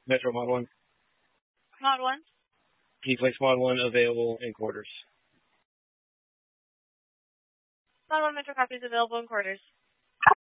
Metro Mod 1. Mod 1. P-Flex Mod 1 available in quarters. Mod 1 Metro copies available in quarters.